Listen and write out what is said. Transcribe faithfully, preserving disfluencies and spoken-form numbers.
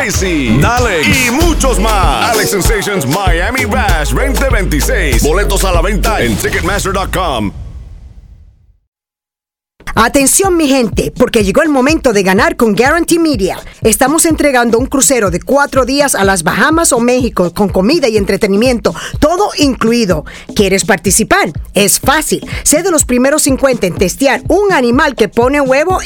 Gracie, Alex y muchos más. Alex Sensations Miami Bash veinte veintiséis. Boletos a la venta en Ticketmaster punto com. Atención mi gente, porque llegó el momento de ganar con Guarantee Media. Estamos entregando un crucero de cuatro días a las Bahamas o México con comida y entretenimiento, todo incluido. ¿Quieres participar? Es fácil. Sé de los primeros cincuenta en testear un animal que pone huevo